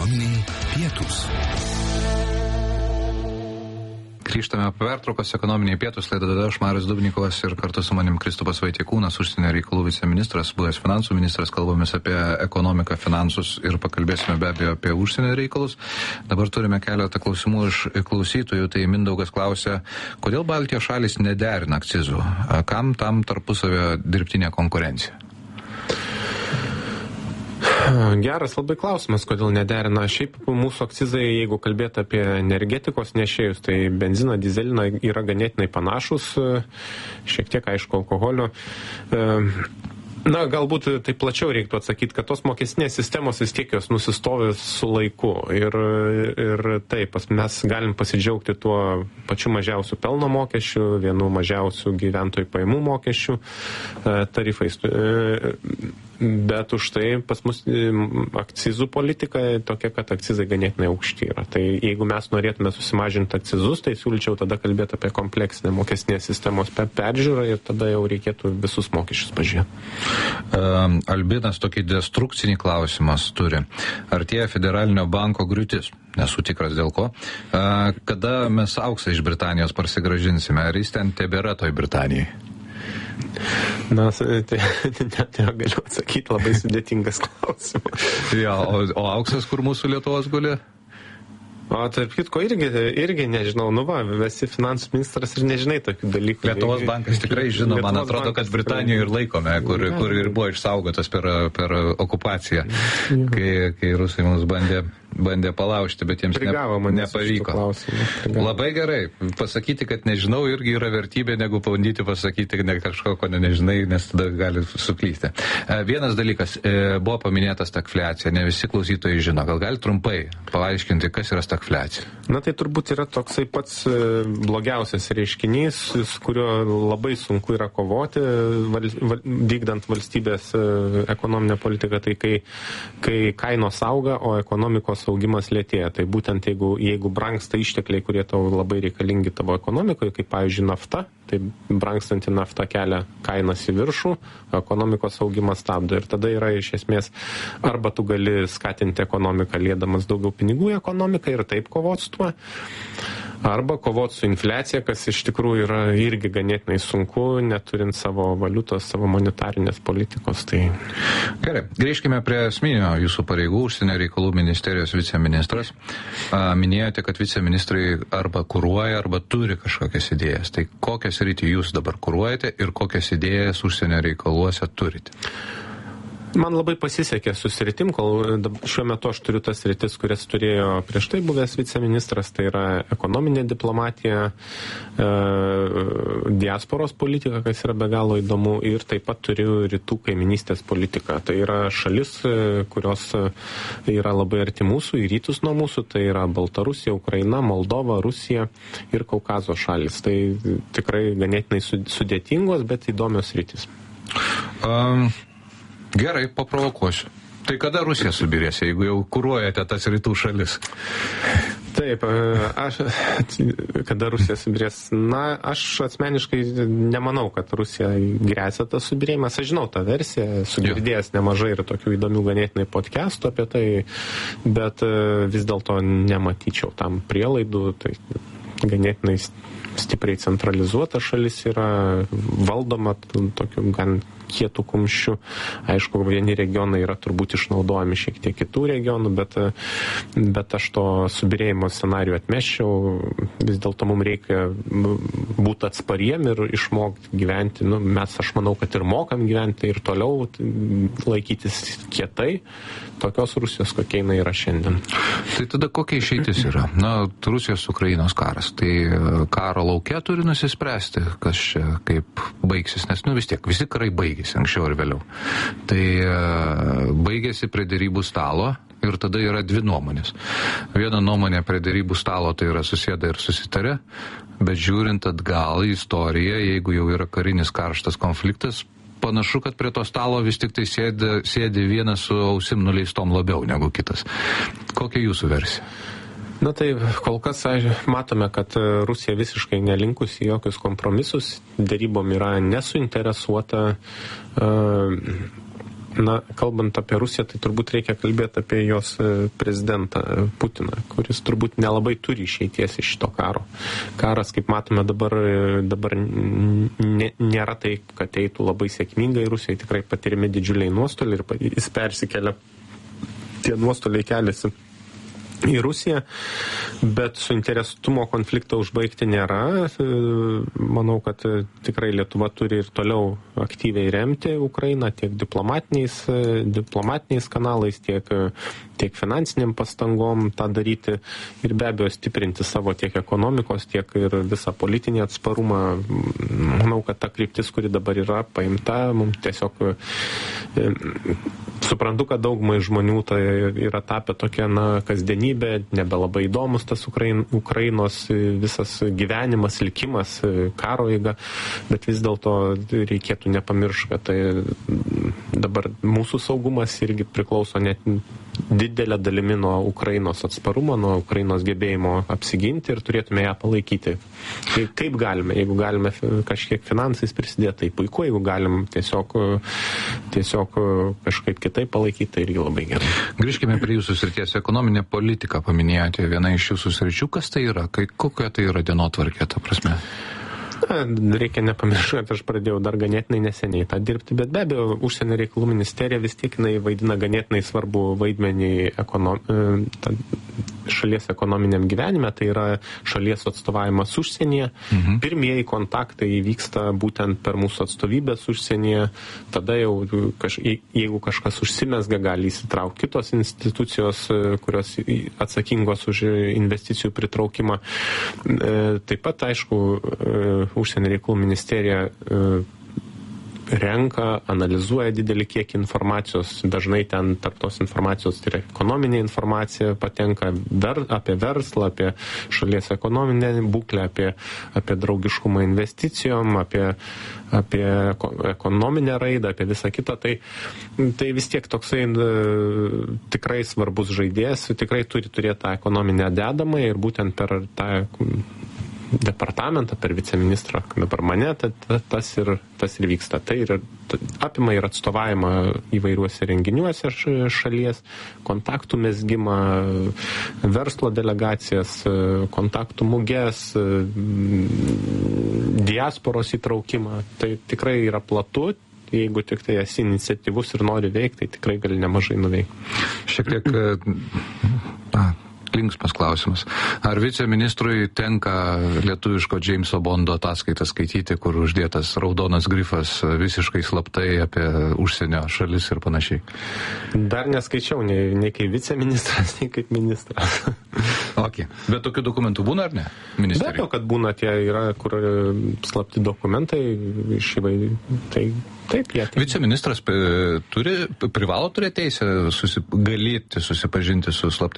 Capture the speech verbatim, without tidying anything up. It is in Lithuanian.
Ekonominiai pietūs. Grįžtame po pertraukos, ekonominiai pietūs, laidoje aš Marius Dubnikovas ir kartu su manim Kristupas Vaitiekūnas, užsienio reikalų viceministras, buvęs finansų ministras, kalbamės apie ekonomiką, finansus ir pakalbėsime be abejo apie užsienio reikalus. Dabar turime keletą klausimų iš klausytojų, tai Mindaugas klausia, kodėl Baltijos šalys nederina akcizų, kam tam tarpusavio dirbtinė konkurencija? Geras labai klausimas, kodėl nederina. Šiaip mūsų akcizai, jeigu kalbėti apie energetikos nešėjus, tai benziną, dizeliną yra ganėtinai panašus, šiek tiek aišku alkoholio. Na, galbūt tai plačiau reiktų atsakyti, kad tos mokestinės sistemos vis tiek jos nusistovi su laiku. Ir, ir taip, mes galim pasidžiaugti tuo pačiu mažiausiu pelno mokesčiu, vienu mažiausių gyventojų pajamų mokesčių tarifais. Bet už tai pas mus akcizų politika tokia, kad akcizai ganėtinai aukšti yra. Tai jeigu mes norėtume susimažinti akcizus, tai siūlyčiau tada kalbėti apie kompleksinę mokestinės sistemos peržiūrą ir tada jau reikėtų visus mokesčius pažiūrėti. Albinas tokį destrukcinį klausimas turi. Artėja Federalinio banko griūtis? Nesu tikras dėl ko. Kada mes auksą iš Britanijos parsigražinsime? Ar jis ten tebėra toj Britanijai? Na, tai net galiu atsakyti, labai sudėtingas klausimas. Ja, o, o auksas, kur mūsų Lietuvos guli? O tarp kitko irgi, irgi nežinau, nu va, esi finansų ministras ir nežinai tokių dalykų. Lietuvos bankas tikrai žino, Lietuvos man atrodo, kad Britanijoje ir laikome, kur, kur ir buvo išsaugotas per, per okupaciją, kai, kai rusai mums bandė, bandė palaužti, bet jiems ne, nepavyko. Labai gerai, pasakyti, kad nežinau, irgi yra vertybė, negu bandyti pasakyti ne kažko, ko nežinai, nes tada gali suklysti. Vienas dalykas, buvo paminėta stagfliacija, ne visi klausytojai žino, gal gali trumpai paaiškinti, kas yra stagfliacija? Na tai turbūt yra toksai pats blogiausias reiškinys, su kuriuo labai sunku yra kovoti, val, val, vykdant valstybės ekonominę politiką, tai kai, kai kainos auga, o ekonomikos augimas lėtėja. Tai būtent jeigu, jeigu brangsta ištekliai, kurie tau labai reikalingi tavo ekonomikoje, kaip pavyzdžiui nafta, tai brangstanti nafta kelia kainas į viršų, ekonomikos augimas stabdo. Ir tada yra iš esmės, arba tu gali skatinti ekonomiką lėdamas daugiau pinigų į ekonomiką ir taip kovoti su tuo, arba kovoti su infliacija, kas iš tikrųjų yra irgi ganėtinai sunku, neturint savo valiutos, savo monetarinės politikos. Tai... Gerai, grįžkime prie esminio jūsų pareigų, užsienio reikalų ministerijos viceministras. Minėjote, kad viceministrai arba kuruoja, arba turi kažkokias idėjas. Tai kokias rytį jūs dabar kuruojate ir kokias idėjas užsienio reikaluose turite? Man labai pasisekė su sritim, kol šiuo metu aš turiu tas sritis, kurias turėjo prieš tai buvęs viceministras, tai yra ekonominė diplomatija, e, diasporos politika, kas yra be galo įdomu, ir taip pat turiu rytų kaiminystės politiką. Tai yra šalis, kurios yra labai arti mūsų, į rytus nuo mūsų, tai yra Baltarusija, Ukraina, Moldova, Rusija ir Kaukazo šalis. Tai tikrai ganėtinai sudėtingos, bet įdomios rytis. Um... Gerai, paprovokuosiu. Tai kada Rusija subirės, jeigu jau kuruojate tas rytų šalis? Taip, aš, kada Rusija subirės, na, aš asmeniškai nemanau, kad Rusija grėsia tas subirėjimas. Aš žinau tą versiją, sugirdėjęs nemažai ir tokių įdomių ganėtinai podcastų apie tai, bet vis dėlto nematyčiau tam prielaidų. Tai ganėtinai stipriai centralizuota šalis yra, valdoma tokiu gan kietų kumščių. Aišku, vieni regionai yra turbūt išnaudojami šiek tiek kitų regionų, bet, bet aš to subirėjimo scenarijų atmeščiau. Vis dėlto mums reikia būti atspariem ir išmokti gyventi. Nu, mes, aš manau, kad ir mokam gyventi ir toliau laikytis kietai tokios Rusijos, kokia jinai yra šiandien. Tai tada kokia išeitis yra? Na, Rusijos Ukrainos karas. Tai karo lauke turi nusispręsti, kas čia kaip baigsis, nes nu vis tiek, visi karai baigėsi anksčiau ir vėliau. Tai baigėsi prie derybų stalo ir tada yra dvi nuomonės. Viena nuomonė prie derybų stalo tai yra susėda ir susitarė, bet žiūrint atgal į istoriją, jeigu jau yra karinis karštas konfliktas, panašu, kad prie to stalo vis tik tai sėdi, sėdi vienas su ausim nuleistom labiau negu kitas. Kokia jūsų versija? Na tai kol kas matome, kad Rusija visiškai nelinkusi į jokius kompromisus, derybom yra nesuinteresuota. Na, kalbant apie Rusiją, tai turbūt reikia kalbėti apie jos prezidentą Putiną, kuris turbūt nelabai turi išeities iš šito karo. Karas, kaip matome, dabar, dabar ne, nėra tai, kad eitų labai sėkmingai. Rusijai tikrai patirimi didžiuliai nuostoliai ir jis persikelia, tie nuostoliai keliasi į Rusiją, bet suinteresuotumo konfliktą užbaigti nėra. Manau, kad tikrai Lietuva turi ir toliau aktyviai remti Ukrainą tiek diplomatiniais, diplomatiniais kanalais, tiek, tiek finansiniam pastangom tą daryti ir be abejo stiprinti savo tiek ekonomikos, tiek ir visą politinį atsparumą. Manau, kad ta kryptis, kuri dabar yra paimta, mums tiesiog suprantu, kad daugumai žmonių tai yra tapę tokia, na, kasdienybė, nebelabai įdomus tas Ukrain, Ukrainos visas gyvenimas, likimas, karo eiga, bet vis dėlto reikėtų nepamiršti, kad tai dabar mūsų saugumas irgi priklauso net didelę dalimi nuo Ukrainos atsparumo, nuo Ukrainos gebėjimo apsiginti ir turėtume ją palaikyti. Tai kaip galime? Jeigu galime kažkiek finansais prisidėti, tai puiku, jeigu galim tiesiog, tiesiog kažkaip kitaip palaikyti, tai irgi labai gerai. Grįžkime prie jūsų srities. Ekonominė politika paminėjote, viena iš jūsų sričių. Kas tai yra? Kai, kokia tai yra dienotvarkė, ta prasme? Na, reikia nepamiršti, kad aš pradėjau dar ganėtinai neseniai tą dirbti, bet be abejo, užsienio reikalų ministerija vis tiek jinai vaidina ganėtinai svarbu vaidmenį ekonom... šalies ekonominiam gyvenime, tai yra šalies atstovavimas užsienyje. Mhm. Pirmieji kontaktai įvyksta būtent per mūsų atstovybės užsienyje, tada jau, kaž... jeigu kažkas užsimesga, gali įsitraukti kitos institucijos, kurios atsakingos už investicijų pritraukimą. Taip pat, aišku, užsienio reikalų ministerija renka, analizuoja didelį kiekį informacijos, dažnai ten tarp tos informacijos tai yra ekonominė informacija patenka ver, apie verslą, apie šalies ekonominę būklę, apie, apie draugiškumą investicijom, apie, apie ekonominę raidą, apie visą kitą. Tai, tai vis tiek toksai tikrai svarbus žaidėjas, tikrai turi turėti tą ekonominę dedamą ir būtent per tą departamentą, per viceministrą, dabar mane, tas ir, tas ir vyksta. Tai ir apima ir atstovavimą įvairiuose renginiuose šalies, kontaktų mezgimą, verslo delegacijas, kontaktų muges, diasporos įtraukimą. Tai tikrai yra platu. Jeigu tik tai esi iniciatyvus ir nori veikti, tai tikrai gali nemažai nuveikti. Šiek tiek... A. Linksmas klausimas. Ar viceministrui tenka lietuviško Jameso Bondo ataskaitą skaityti, kur uždėtas raudonas grifas visiškai slaptai apie užsienio šalis ir panašiai? Dar neskaičiau, nei, nei kaip viceministras, nei kaip ministras. Ok. Bet tokių dokumentų būna ar ne? Ministerijai? Bet to, kad būna tie yra, kur slapti dokumentai iš įvairių. Tai taip, jie. Viceministras turi, privalo turėti teisę susi, galėti susipažinti su slaptais